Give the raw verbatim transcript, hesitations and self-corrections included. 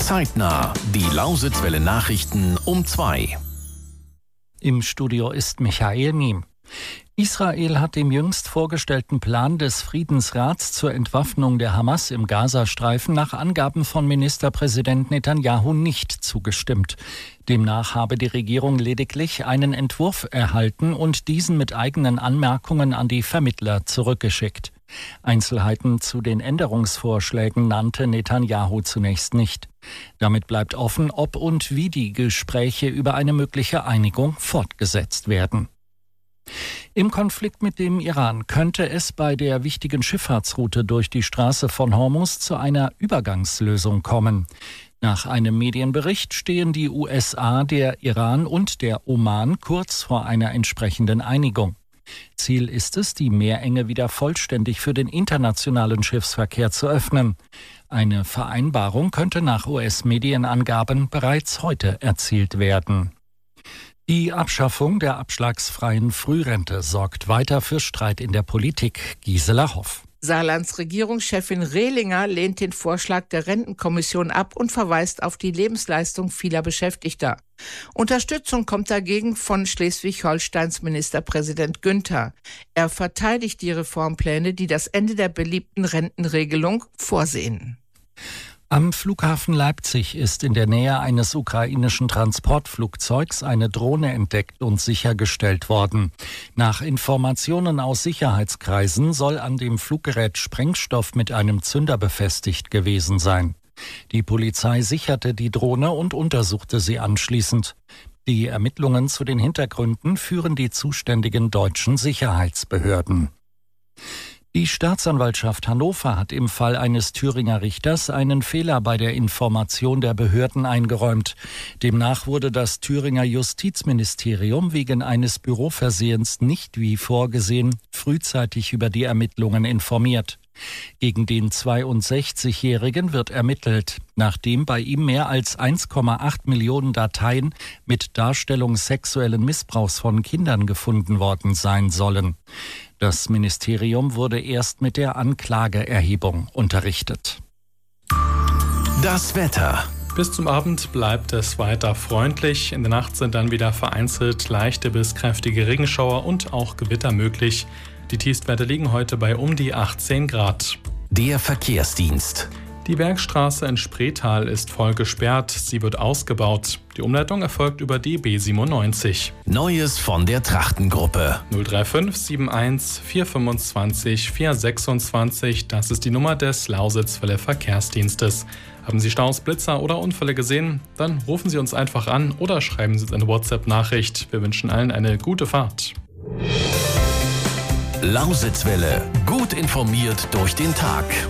Zeitnah, die Lausitzwelle Nachrichten um zwei. Im Studio ist Michael Niem. Israel hat dem jüngst vorgestellten Plan des Friedensrats zur Entwaffnung der Hamas im Gazastreifen nach Angaben von Ministerpräsident Netanyahu nicht zugestimmt. Demnach habe die Regierung lediglich einen Entwurf erhalten und diesen mit eigenen Anmerkungen an die Vermittler zurückgeschickt. Einzelheiten zu den Änderungsvorschlägen nannte Netanyahu zunächst nicht. Damit bleibt offen, ob und wie die Gespräche über eine mögliche Einigung fortgesetzt werden. Im Konflikt mit dem Iran könnte es bei der wichtigen Schifffahrtsroute durch die Straße von Hormuz zu einer Übergangslösung kommen. Nach einem Medienbericht stehen die U S A, der Iran und der Oman kurz vor einer entsprechenden Einigung. Ziel ist es, die Meerenge wieder vollständig für den internationalen Schiffsverkehr zu öffnen. Eine Vereinbarung könnte nach U S-Medienangaben bereits heute erzielt werden. Die Abschaffung der abschlagsfreien Frührente sorgt weiter für Streit in der Politik. Gisela Hoff. Saarlands Regierungschefin Rehlinger lehnt den Vorschlag der Rentenkommission ab und verweist auf die Lebensleistung vieler Beschäftigter. Unterstützung kommt dagegen von Schleswig-Holsteins Ministerpräsident Günther. Er verteidigt die Reformpläne, die das Ende der beliebten Rentenregelung vorsehen. Am Flughafen Leipzig ist in der Nähe eines ukrainischen Transportflugzeugs eine Drohne entdeckt und sichergestellt worden. Nach Informationen aus Sicherheitskreisen soll an dem Fluggerät Sprengstoff mit einem Zünder befestigt gewesen sein. Die Polizei sicherte die Drohne und untersuchte sie anschließend. Die Ermittlungen zu den Hintergründen führen die zuständigen deutschen Sicherheitsbehörden. Die Staatsanwaltschaft Hannover hat im Fall eines Thüringer Richters einen Fehler bei der Information der Behörden eingeräumt. Demnach wurde das Thüringer Justizministerium wegen eines Büroversehens nicht wie vorgesehen frühzeitig über die Ermittlungen informiert. Gegen den zweiundsechzigjährigen wird ermittelt, nachdem bei ihm mehr als eins Komma acht Millionen Dateien mit Darstellung sexuellen Missbrauchs von Kindern gefunden worden sein sollen. Das Ministerium wurde erst mit der Anklageerhebung unterrichtet. Das Wetter. Bis zum Abend bleibt es weiter freundlich. In der Nacht sind dann wieder vereinzelt leichte bis kräftige Regenschauer und auch Gewitter möglich. Die Tiefstwerte liegen heute bei um die achtzehn Grad. Der Verkehrsdienst. Die Bergstraße in Spreetal ist voll gesperrt. Sie wird ausgebaut. Die Umleitung erfolgt über die B siebenundneunzig. Neues von der Trachtengruppe. null drei fünf sieben eins vier fünfundzwanzig vier sechsundzwanzig. Das ist die Nummer des Lausitzwelle Verkehrsdienstes. Haben Sie Staus, Blitzer oder Unfälle gesehen? Dann rufen Sie uns einfach an oder schreiben Sie uns eine WhatsApp-Nachricht. Wir wünschen allen eine gute Fahrt. Lausitzwelle. Gut informiert durch den Tag.